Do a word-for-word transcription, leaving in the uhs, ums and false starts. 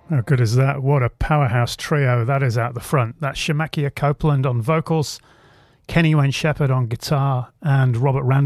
How good is that? What a powerhouse trio that is out the front. That's Shemakia Copeland on vocals, Kenny Wayne Shepherd on guitar, and Robert Randall